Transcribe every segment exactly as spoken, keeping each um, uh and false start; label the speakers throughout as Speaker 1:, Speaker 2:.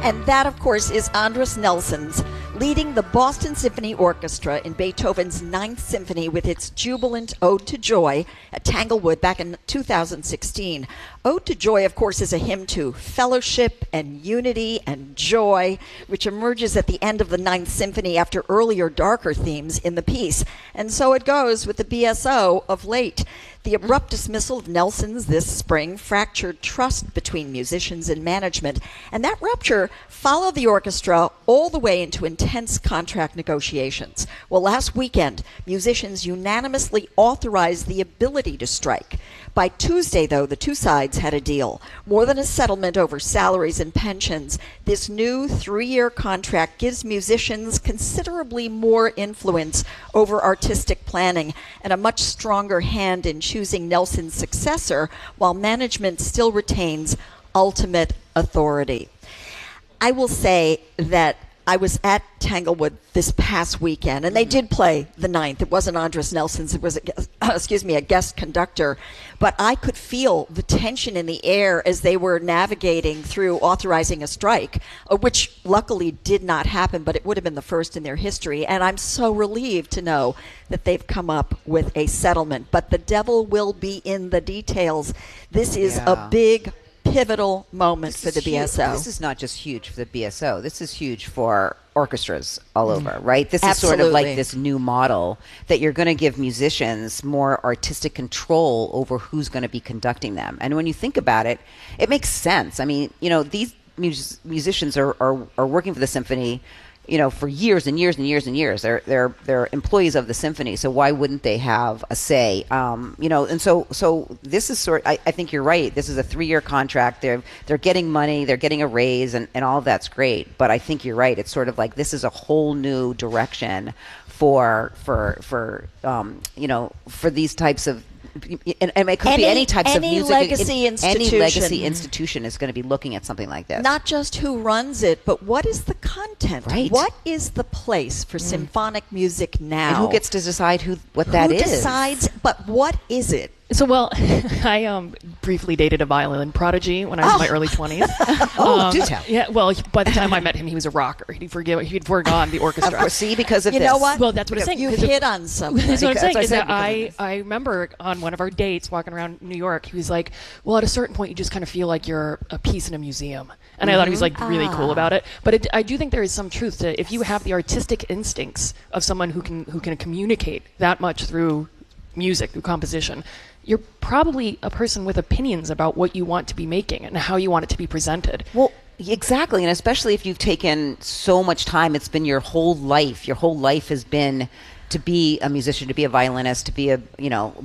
Speaker 1: And that, of course, is Andris Nelsons leading the Boston Symphony Orchestra in Beethoven's Ninth Symphony with its jubilant Ode to Joy at Tanglewood back in two thousand sixteen. Ode to Joy, of course, is a hymn to fellowship and unity and joy, which emerges at the end of the Ninth Symphony after earlier darker themes in the piece. And so it goes with the B S O of late. The abrupt dismissal of Nelsons this spring fractured trust between musicians and management, and that rupture followed the orchestra all the way into intense contract negotiations. Well, last weekend, musicians unanimously authorized the ability to strike. By Tuesday, though, the two sides had a deal. More than a settlement over salaries and pensions, this new three-year contract gives musicians considerably more influence over artistic planning and a much stronger hand in choosing Nelson's successor, while management still retains ultimate authority. I will say that I was at Tanglewood this past weekend, and they did play the Ninth. It wasn't Andris Nelsons. It was, a, guest- excuse me, a guest conductor. But I could feel the tension in the air as they were navigating through authorizing a strike, uh, which luckily did not happen, but it would have been the first in their history. And I'm so relieved to know that they've come up with a settlement. But the devil will be in the details. This is
Speaker 2: Yeah.
Speaker 1: a big pivotal moment
Speaker 2: This
Speaker 1: for
Speaker 2: is
Speaker 1: the B S O.
Speaker 2: huge. This is not just huge for the B S O. This is huge for orchestras all over, right? This is
Speaker 1: Absolutely.
Speaker 2: sort of like this new model that you're going to give musicians more artistic control over who's going to be conducting them. And when you think about it, it makes sense. I mean, you know, these mus- musicians are, are, are working for the symphony, you know, for years and years and years and years. They're they're they're employees of the symphony, so why wouldn't they have a say? Um, you know, and so so this is sort. I, I think you're right. This is a three-year contract. They're they're getting money. They're getting a raise, and, and all of that's great. But I think you're right. It's sort of like this is a whole new direction for for for um, you know for these types of. And, and it could
Speaker 1: Any-
Speaker 2: be any types
Speaker 1: any
Speaker 2: of music.
Speaker 1: legacy
Speaker 2: Any
Speaker 1: institution.
Speaker 2: legacy institution is going to be looking at something like this.
Speaker 1: Not just who runs it, but what is the content?
Speaker 2: Right.
Speaker 1: What is the place for symphonic music now?
Speaker 2: And who gets to decide who what that
Speaker 1: who
Speaker 2: is?
Speaker 1: decides? But what is it?
Speaker 3: So, well, I um, briefly dated a violin prodigy when I was in my early twenties.
Speaker 2: Oh, do tell.
Speaker 3: Yeah, well, he- by the time I met him, he was a rocker. He'd forgive, he'd foregone the orchestra.
Speaker 2: Of course, see, because of
Speaker 1: You
Speaker 2: this.
Speaker 1: know what?
Speaker 3: Well, that's what I'm saying.
Speaker 1: You
Speaker 3: because of-
Speaker 1: hit on something.
Speaker 3: That's what I'm
Speaker 2: Because-
Speaker 3: saying.
Speaker 2: I
Speaker 3: Is
Speaker 2: said
Speaker 3: that
Speaker 2: because of
Speaker 3: I,
Speaker 2: this.
Speaker 3: I remember on one of our dates walking around New York, he was like, well, at a certain point, you just kind of feel like you're a piece in a museum. And I thought he was like really cool about it. But it, I do think there is some truth to if you have the artistic instincts of someone who can who can communicate that much through music, through composition, you're probably a person with opinions about what you want to be making and how you want it to be presented.
Speaker 2: Well, exactly, and especially if you've taken so much time, it's been your whole life. Your whole life has been to be a musician, to be a violinist, to be a, you know,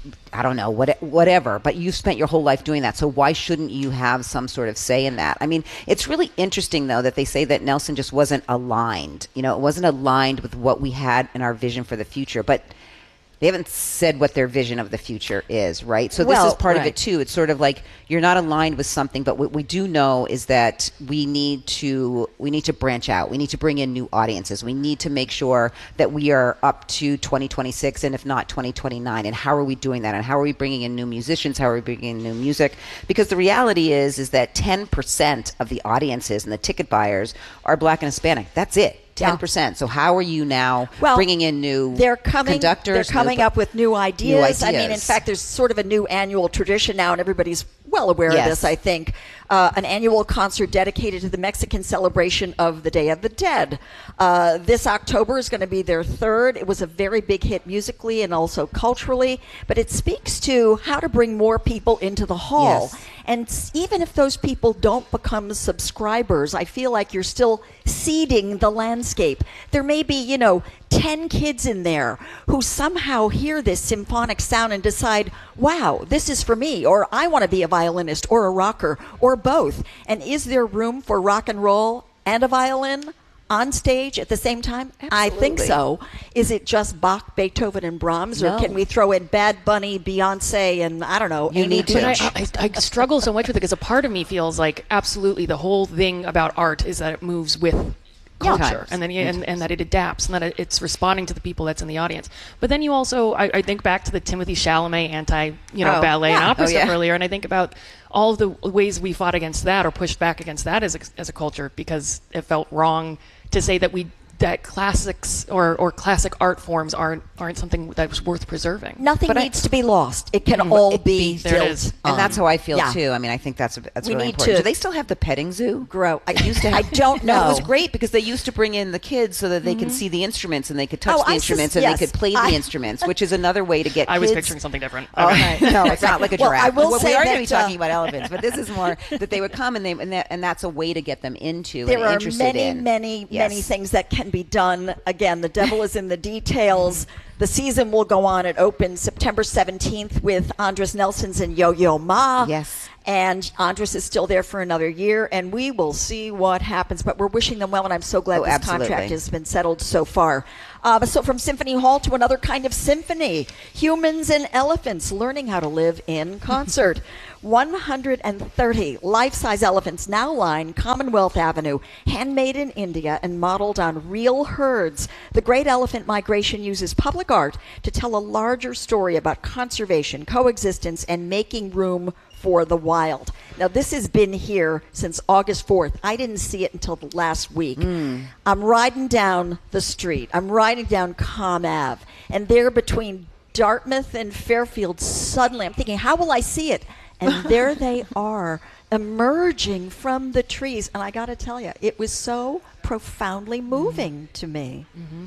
Speaker 2: I don't know, what, whatever, but you've spent your whole life doing that, so why shouldn't you have some sort of say in that? I mean, it's really interesting, though, that they say that Nelson just wasn't aligned. You know, it wasn't aligned with what we had in our vision for the future, but they haven't said what their vision of the future is, right? So
Speaker 1: Well,
Speaker 2: this is part of
Speaker 1: right.
Speaker 2: it, too. It's sort of like you're not aligned with something, but what we do know is that we need to we need to branch out. We need to bring in new audiences. We need to make sure that we are up to twenty twenty-six and if not twenty twenty-nine. And how are we doing that? And how are we bringing in new musicians? How are we bringing in new music? Because the reality is is that ten percent of the audiences and the ticket buyers are Black and Hispanic. That's it. ten percent. So how are you now
Speaker 1: Well,
Speaker 2: bringing in new
Speaker 1: They're coming.
Speaker 2: conductors?
Speaker 1: They're coming
Speaker 2: new-
Speaker 1: up with new ideas. I mean, in
Speaker 2: ideas.
Speaker 1: fact, there's sort of a new annual tradition now, and everybody's well aware
Speaker 2: Yes.
Speaker 1: of this. I think uh, an annual concert dedicated to the Mexican celebration of the Day of the Dead. Uh, this October is going to be their third. It was a very big hit musically and also culturally, but it speaks to how to bring more people into the hall.
Speaker 2: Yes.
Speaker 1: And s- even if those people don't become subscribers, I feel like you're still seeding the landscape. There may be, you know, ten kids in there who somehow hear this symphonic sound and decide, wow, this is for me, or I want to be a violinist or a rocker or both. And is there room for rock and roll and a violin on stage at the same time? I think
Speaker 2: Absolutely.
Speaker 1: so. Is it just Bach, Beethoven, and Brahms, or
Speaker 2: No.
Speaker 1: can we throw in Bad Bunny, Beyonce, and I don't know,
Speaker 2: You
Speaker 1: Amy
Speaker 2: need to.
Speaker 3: But I,
Speaker 1: Beach?
Speaker 3: I, I struggle so much with it because a part of me feels like absolutely the whole thing about art is that it moves with culture,
Speaker 2: Times.
Speaker 3: and then you, and, and that it adapts, and that it, it's responding to the people that's in the audience. But then you also, I, I think back to the Timothy Chalamet anti, you know,
Speaker 2: Oh,
Speaker 3: ballet
Speaker 2: yeah.
Speaker 3: and opera
Speaker 2: Oh,
Speaker 3: stuff
Speaker 2: yeah.
Speaker 3: earlier, and I think about all of the ways we fought against that or pushed back against that as a, as a culture because it felt wrong to say that we that classics or, or classic art forms aren't aren't something that's worth preserving.
Speaker 1: Nothing
Speaker 2: But I-
Speaker 1: needs to be lost. It can all
Speaker 2: It-
Speaker 1: be
Speaker 3: there it
Speaker 1: built
Speaker 3: is.
Speaker 2: And
Speaker 1: on.
Speaker 2: that's how I feel
Speaker 1: Yeah.
Speaker 2: too. I mean, I think that's that's
Speaker 1: We
Speaker 2: really
Speaker 1: need
Speaker 2: important.
Speaker 1: to
Speaker 2: Do they still have the petting zoo?
Speaker 1: Grow. I used to. I don't know.
Speaker 2: No, it was great because they used to bring in the kids so that they could see the instruments and they could touch
Speaker 1: Oh,
Speaker 2: the
Speaker 1: I
Speaker 2: instruments
Speaker 1: sus-
Speaker 2: and
Speaker 1: yes.
Speaker 2: they could play
Speaker 1: I-
Speaker 2: the instruments, which is another way to get
Speaker 3: I was
Speaker 2: kids.
Speaker 3: picturing something different.
Speaker 2: Oh,
Speaker 3: Okay.
Speaker 2: no, it's not like a
Speaker 1: Well,
Speaker 2: giraffe.
Speaker 1: I will
Speaker 2: Well,
Speaker 1: say
Speaker 2: we are
Speaker 1: that,
Speaker 2: going to be talking
Speaker 1: uh,
Speaker 2: about elephants, but this is more that they would come and they and, that, and that's a way to get them into
Speaker 1: There
Speaker 2: and
Speaker 1: are
Speaker 2: interested
Speaker 1: many,
Speaker 2: in.
Speaker 1: many,
Speaker 2: Yes.
Speaker 1: many things that can be done. Again, the devil is in the details. The season will go on. It opens September seventeenth with Andres Nelson's and Yo-Yo Ma.
Speaker 2: Yes.
Speaker 1: And Andres is still there for another year, and we will see what happens. But we're wishing them well, and I'm so glad
Speaker 2: Oh,
Speaker 1: this
Speaker 2: absolutely.
Speaker 1: contract has been settled so far. Uh, so from Symphony Hall to another kind of symphony, humans and elephants learning how to live in concert. one hundred thirty life-size elephants now line Commonwealth Avenue, handmade in India and modeled on real herds. The Great Elephant Migration uses public art to tell a larger story about conservation, coexistence, and making room for the wild. Now, this has been here since August fourth. I didn't see it until the last week.
Speaker 2: Mm.
Speaker 1: I'm riding down the street. I'm riding down Com Ave, and there between Dartmouth and Fairfield, suddenly I'm thinking, how will I see it? And there they are, emerging from the trees. And I got to tell you, it was so profoundly moving to me.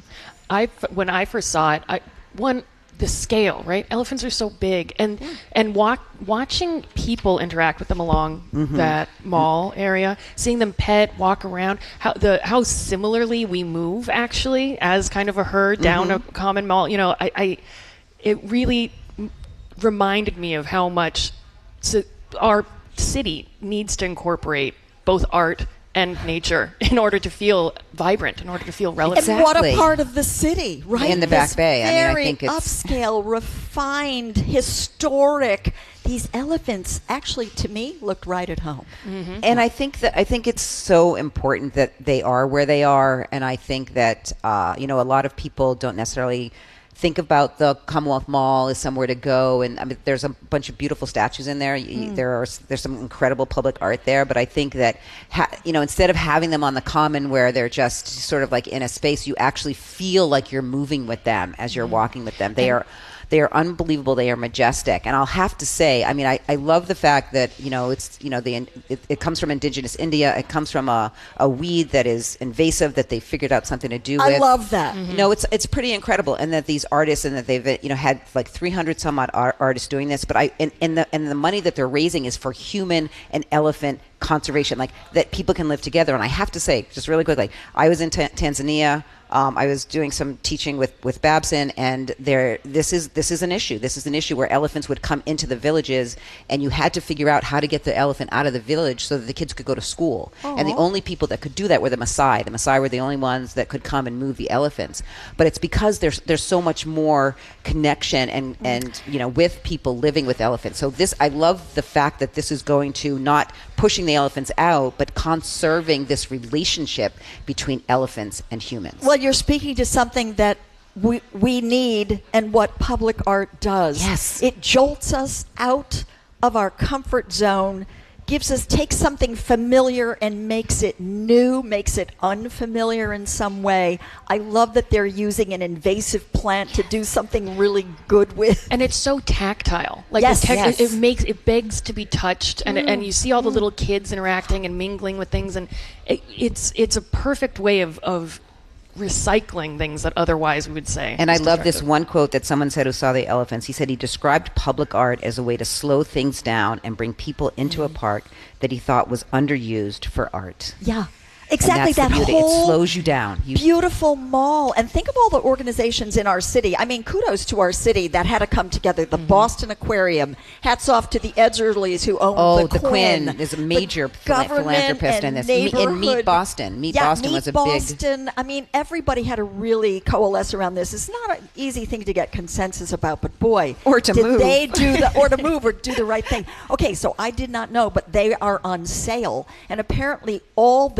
Speaker 3: I f- when I first saw it, I one the scale, right? Elephants are so big, and and walk, watching people interact with them along that mall area, seeing them pet, walk around, how the how similarly we move actually as kind of a herd down a common mall. You know, I, I it really m- reminded me of how much ci- our city needs to incorporate both art and nature in order to feel vibrant, in order to feel relevant.
Speaker 1: And what a
Speaker 2: Exactly.
Speaker 1: part of the city, right?
Speaker 2: In the Back
Speaker 1: This
Speaker 2: Bay. I mean, I
Speaker 1: very
Speaker 2: think it's-
Speaker 1: upscale, refined, historic. These elephants actually, to me, looked right at home.
Speaker 2: And I think that I think it's so important that they are where they are, and I think that uh, you know a lot of people don't necessarily think about the Commonwealth Mall as somewhere to go, and I mean there's a bunch of beautiful statues in there. You, There are there's some incredible public art there, but I think that ha- you know instead of having them on the common where they're just sort of like in a space, you actually feel like you're moving with them as you're walking with them. They are. They are unbelievable. They are majestic. And I'll have to say, I mean, I, I love the fact that, you know, it's, you know, the, it, it comes from indigenous India. It comes from a, a weed that is invasive that they figured out something to do
Speaker 1: I
Speaker 2: with.
Speaker 1: love that.
Speaker 2: You know, it's it's pretty incredible. And that these artists and that they've, you know, had like three hundred some odd art, artists doing this. But I, and, and, the, and the money that they're raising is for human and elephant conservation, like that people can live together. And I have to say, just really quickly, I was in Ta- Tanzania. Um, I was doing some teaching with, with Babson, and there this is this is an issue. This is an issue where elephants would come into the villages, and you had to figure out how to get the elephant out of the village so that the kids could go to school. And the
Speaker 1: Aw.
Speaker 2: only people that could do that were the Maasai. The Maasai were the only ones that could come and move the elephants. But it's because there's there's so much more connection and and you know with people living with elephants. So this I love the fact that this is going to not pushing the elephants out, but conserving this relationship between elephants and humans.
Speaker 1: Well, you're speaking to something that we, we need and what public art does.
Speaker 2: Yes.
Speaker 1: It jolts us out of our comfort zone, gives us, takes something familiar and makes it new, makes it unfamiliar in some way. I love that they're using an invasive plant to do something really good with.
Speaker 3: And it's so tactile. Like
Speaker 1: Yes,
Speaker 3: the tec-
Speaker 1: yes.
Speaker 3: it, it makes it begs to be touched, and and you see all the little kids interacting and mingling with things, and it, it's it's a perfect way of of recycling things that otherwise we would say.
Speaker 2: And I
Speaker 3: is
Speaker 2: love this
Speaker 3: destructive.
Speaker 2: one quote that someone said who saw the elephants. He said he described public art as a way to slow things down and bring people into a park that he thought was underused for art.
Speaker 1: Yeah.
Speaker 2: And
Speaker 1: Exactly,
Speaker 2: that's the
Speaker 1: that
Speaker 2: beauty.
Speaker 1: whole
Speaker 2: It slows you down. You,
Speaker 1: beautiful mall. And think of all the organizations in our city. I mean, kudos to our city that had to come together. The Boston Aquarium. Hats off to the Edgerleys who own
Speaker 2: Oh,
Speaker 1: the
Speaker 2: the Quinn is a
Speaker 1: The
Speaker 2: major phila-
Speaker 1: government
Speaker 2: philanthropist
Speaker 1: and
Speaker 2: in this. Me- in Meet
Speaker 1: neighborhood-
Speaker 2: Boston. Meet
Speaker 1: yeah,
Speaker 2: Boston
Speaker 1: Meet
Speaker 2: was a big-
Speaker 1: Boston. I mean, everybody had to really coalesce around this. It's not an easy thing to get consensus about, but boy,
Speaker 2: Or to
Speaker 1: did
Speaker 2: move.
Speaker 1: they do the or to move or do the right thing. Okay, so I did not know, but they are on sale, and apparently all the baby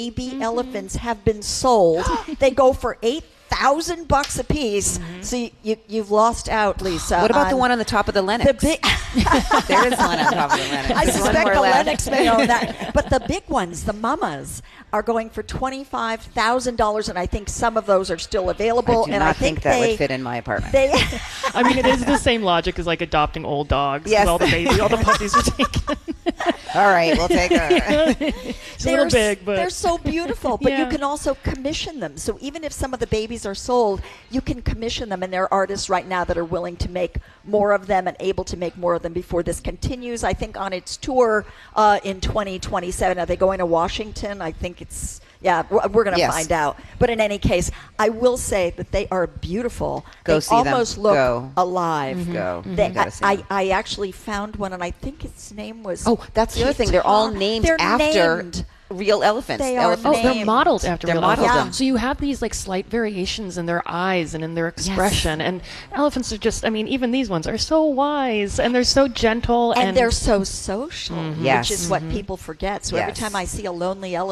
Speaker 1: baby elephants have been sold. They go for eight thousand bucks a piece. Mm-hmm. So you, you you've lost out, Lisa.
Speaker 2: What about
Speaker 1: on
Speaker 2: the one on the top of the Lennox?
Speaker 1: The big
Speaker 2: there is one on top of the Lennox.
Speaker 1: I
Speaker 2: There's one
Speaker 1: suspect
Speaker 2: more
Speaker 1: the
Speaker 2: left.
Speaker 1: Lennox may own that. But the big ones, the mamas, are going for twenty-five thousand dollars, and I think some of those are still available.
Speaker 2: I do
Speaker 1: and
Speaker 2: not
Speaker 1: I think,
Speaker 2: think that
Speaker 1: they,
Speaker 2: would fit in my apartment.
Speaker 1: They
Speaker 3: I mean, it is the same logic as like adopting old dogs.
Speaker 2: Yes.
Speaker 3: All the baby, all the puppies are taken.
Speaker 2: All right, we'll take her.
Speaker 3: It's a little big, but
Speaker 1: they're so beautiful. But
Speaker 3: Yeah.
Speaker 1: you can also commission them. So even if some of the babies are sold, you can commission them. And there are artists right now that are willing to make more of them and able to make more of them before this continues. I think on its tour uh, in twenty twenty-seven. Are they going to Washington? I think it's. Yeah, we're, we're going to
Speaker 2: Yes.
Speaker 1: find out. But in any case, I will say that they are beautiful.
Speaker 2: Go
Speaker 1: they
Speaker 2: see them.
Speaker 1: almost look
Speaker 2: Go.
Speaker 1: alive.
Speaker 2: Go.
Speaker 1: They,
Speaker 2: You gotta see
Speaker 1: I,
Speaker 2: them.
Speaker 1: I, I actually found one, and I think its name was.
Speaker 2: Oh, that's the other thing. They're all
Speaker 1: Kita.
Speaker 2: named
Speaker 1: They're
Speaker 2: after
Speaker 1: named.
Speaker 2: real elephants.
Speaker 1: They are
Speaker 2: Elephant
Speaker 3: Oh,
Speaker 1: named.
Speaker 3: they're modeled after
Speaker 2: They're
Speaker 3: real
Speaker 2: modeled
Speaker 3: elephants.
Speaker 1: them.
Speaker 3: So you have these like slight variations in their eyes and in their expression. And elephants are just, I mean, even these ones are so wise and they're so gentle.
Speaker 1: And,
Speaker 3: And,
Speaker 1: they're so social,
Speaker 2: Yes.
Speaker 1: which is what people forget. So every
Speaker 2: Yes.
Speaker 1: time I see a lonely elephant,